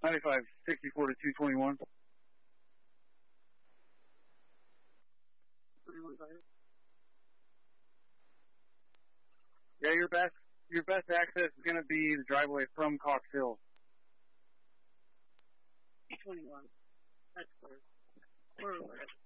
95, 64 to 221. 21, Yeah, your best access is going to be the driveway from Cox Hill. 21. That's clear. We're over it.